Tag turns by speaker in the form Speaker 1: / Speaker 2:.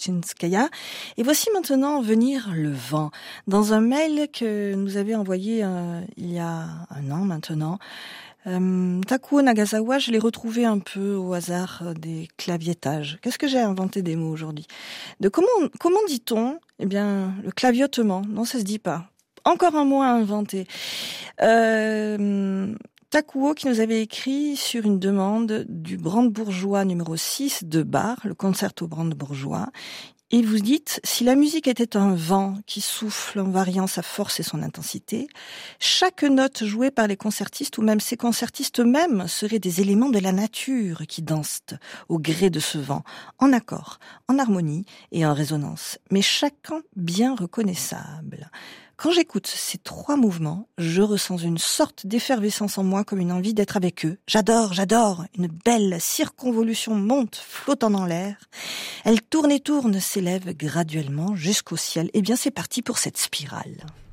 Speaker 1: Wachinskaya. Et voici maintenant venir le vent. Dans un mail que nous avait envoyé il y a un an maintenant, Takuo Nagasawa, je l'ai retrouvé un peu au hasard des claviétages. Qu'est-ce que j'ai inventé des mots aujourd'hui? Comment dit-on? Eh bien, le claviotement. Non, ça se dit pas. Encore un mot à inventer. Takuo qui nous avait écrit sur une demande du Brandebourgeois numéro 6 de Bach, le concerto Brandebourgeois. Et vous dites, si la musique était un vent qui souffle en variant sa force et son intensité, chaque note jouée par les concertistes ou même ces concertistes eux-mêmes seraient des éléments de la nature qui dansent au gré de ce vent, en accord, en harmonie et en résonance, mais chacun bien reconnaissable. Quand j'écoute ces trois mouvements, je ressens une sorte d'effervescence en moi comme une envie d'être avec eux. J'adore. Une belle circonvolution monte, flottant dans l'air. Elle tourne et tourne, s'élève graduellement jusqu'au ciel. Eh bien, c'est parti pour cette spirale.